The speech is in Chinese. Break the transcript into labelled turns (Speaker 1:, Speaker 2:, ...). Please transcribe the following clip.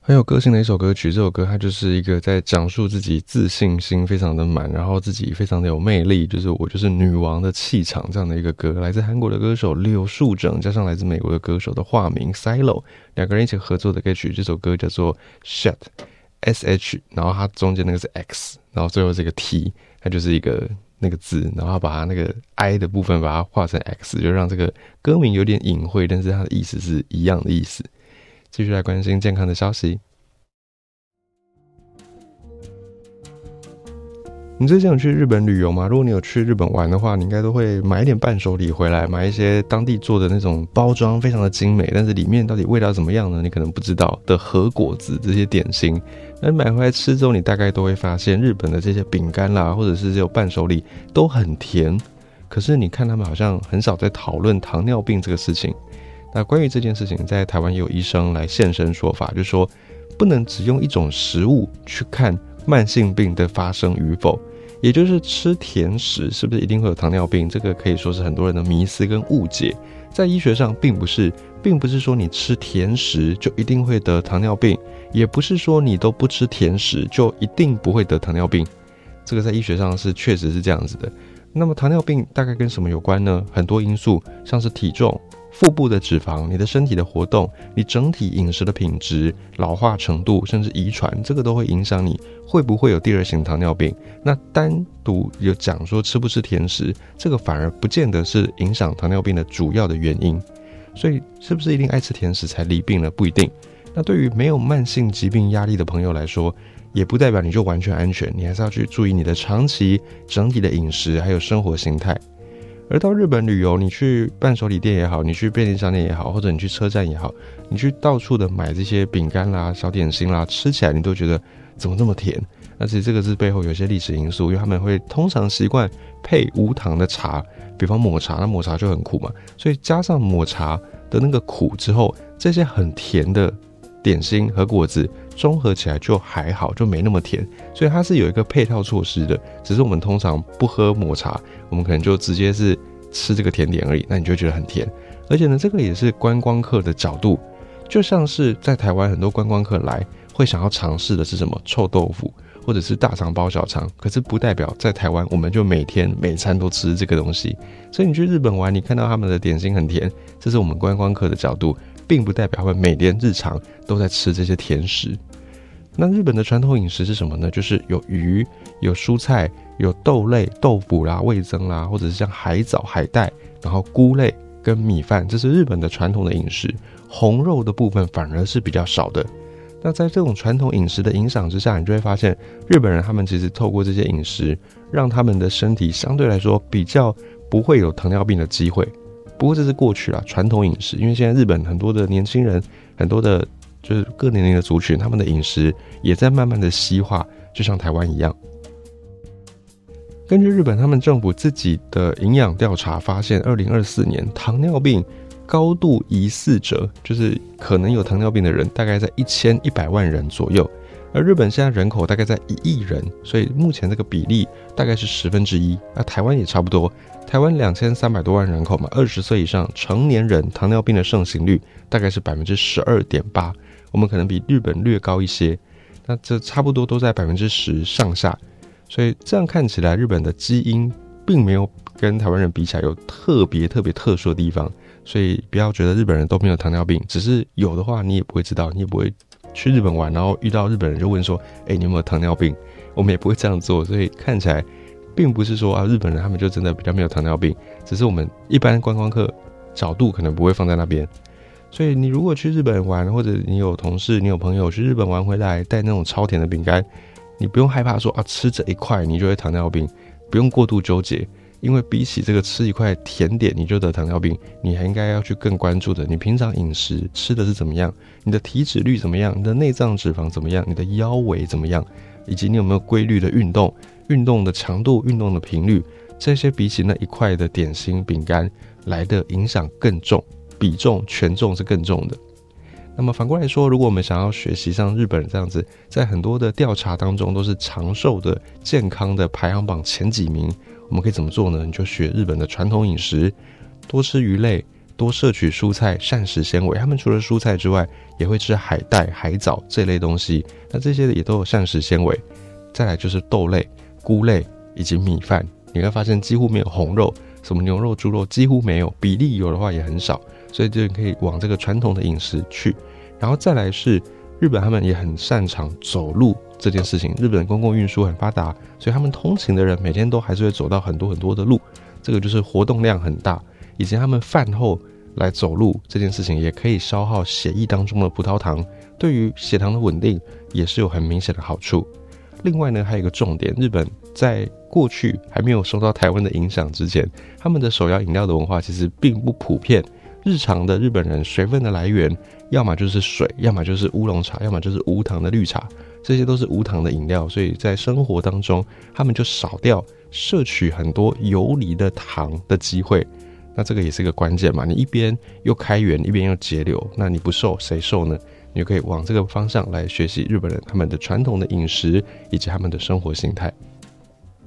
Speaker 1: 很有个性的一首歌曲。这首歌它就是一个在讲述自己自信心非常的满，然后自己非常的有魅力，就是我就是女王的气场这样的一个歌。来自韩国的歌手柳树整加上来自美国的歌手的化名 Silo， 两个人一起合作的歌曲。这首歌叫做 Shut SH， 然后它中间那个是 X， 然后最后是一个 T， 它就是一个那个字，然后它把它那个 I 的部分把它画成 X， 就让这个歌名有点隐晦，但是它的意思是一样的意思。继续来关心健康的消息。你最近有去日本旅游吗？如果你有去日本玩的话，你应该都会买一点伴手礼回来，买一些当地做的那种包装非常的精美，但是里面到底味道怎么样呢？你可能不知道的和果子这些点心。那买回来吃之后，你大概都会发现日本的这些饼干啦，或者是这种伴手礼都很甜，可是你看他们好像很少在讨论糖尿病这个事情。那关于这件事情，在台湾也有医生来现身说法，就是说不能只用一种食物去看慢性病的发生与否，也就是吃甜食是不是一定会有糖尿病，这个可以说是很多人的迷思跟误解。在医学上并不是说你吃甜食就一定会得糖尿病，也不是说你都不吃甜食就一定不会得糖尿病，这个在医学上是确实是这样子的。那么糖尿病大概跟什么有关呢？很多因素，像是体重、腹部的脂肪、你的身体的活动、你整体饮食的品质、老化程度，甚至遗传，这个都会影响你会不会有第二型糖尿病。那单独有讲说吃不吃甜食，这个反而不见得是影响糖尿病的主要的原因。所以是不是一定爱吃甜食才罹病呢？不一定。那对于没有慢性疾病压力的朋友来说，也不代表你就完全安全，你还是要去注意你的长期整体的饮食还有生活形态。而到日本旅游，你去伴手礼店也好，你去便利商店也好，或者你去车站也好，你去到处的买这些饼干啦、小点心啦，吃起来你都觉得怎么这么甜？那其实这个是背后有些历史因素，因为他们会通常习惯配无糖的茶，比方抹茶，那抹茶就很苦嘛，所以加上抹茶的那个苦之后，这些很甜的点心和果子综合起来就还好，就没那么甜，所以它是有一个配套措施的。只是我们通常不喝抹茶，我们可能就直接是吃这个甜点而已，那你就会觉得很甜。而且呢，这个也是观光客的角度，就像是在台湾很多观光客来会想要尝试的是什么臭豆腐或者是大肠包小肠，可是不代表在台湾我们就每天每餐都吃这个东西。所以你去日本玩，你看到他们的点心很甜，这是我们观光客的角度，并不代表他们每天日常都在吃这些甜食。那日本的传统饮食是什么呢？就是有鱼、有蔬菜、有豆类、豆腐啦、味噌啦，或者是像海藻、海带，然后菇类跟米饭，这是日本的传统的饮食。红肉的部分反而是比较少的。那在这种传统饮食的影响之下，你就会发现日本人他们其实透过这些饮食，让他们的身体相对来说比较不会有糖尿病的机会。不过这是过去啦，传统饮食，因为现在日本很多的年轻人，很多的就是各年龄的族群，他们的饮食也在慢慢的西化，就像台湾一样。根据日本他们政府自己的营养调查发现，2024年糖尿病高度疑似者，就是可能有糖尿病的人，大概在1100万人左右。而日本现在人口大概在1亿人，所以目前这个比例大概是1/10。那台湾也差不多，台湾2300多万人口嘛，20岁以上成年人糖尿病的盛行率大概是 12.8%， 我们可能比日本略高一些，那这差不多都在 10% 上下。所以这样看起来，日本的基因并没有跟台湾人比起来有特别特殊的地方，所以不要觉得日本人都没有糖尿病，只是有的话你也不会知道，你也不会去日本玩，然后遇到日本人就问说，你有没有糖尿病？我们也不会这样做，所以看起来并不是说日本人他们就真的比较没有糖尿病，只是我们一般观光客角度可能不会放在那边。所以你如果去日本玩，或者你有同事、你有朋友去日本玩回来带那种超甜的饼干，你不用害怕说吃这一块你就会糖尿病，不用过度纠结。因为比起这个吃一块甜点你就得糖尿病，你还应该要去更关注的，你平常饮食吃的是怎么样，你的体脂率怎么样，你的内脏脂肪怎么样，你的腰围怎么样，以及你有没有规律的运动，运动的强度、运动的频率，这些比起那一块的点心饼干来的影响更重，比重权重是更重的。那么反过来说，如果我们想要学习像日本人这样子，在很多的调查当中都是长寿的、健康的排行榜前几名，我们可以怎么做呢？你就学日本的传统饮食，多吃鱼类， 多摄取蔬菜膳食纤维，他们除了蔬菜之外也会吃海带、海藻这类东西，那这些也都有膳食纤维。再来就是豆类、菇类以及米饭，你会发现几乎没有红肉，什么牛肉、猪肉几乎没有，比例有的话也很少，所以就可以往这个传统的饮食去。然后再来是日本，他们也很擅长走路这件事情，日本公共运输很发达，所以他们通勤的人每天都还是会走到很多很多的路，这个就是活动量很大。以及他们饭后来走路这件事情也可以消耗血液当中的葡萄糖，对于血糖的稳定也是有很明显的好处。另外呢，还有一个重点，日本在过去还没有受到台湾的影响之前，他们的手摇饮料的文化其实并不普遍。日常的日本人水分的来源要么就是水，要么就是乌龙茶，要么就是无糖的绿茶，这些都是无糖的饮料，所以在生活当中他们就少掉摄取很多游离的糖的机会。那这个也是个关键嘛，你一边又开源一边又节流，那你不瘦谁瘦呢？你就可以往这个方向来学习日本人他们的传统的饮食以及他们的生活形态。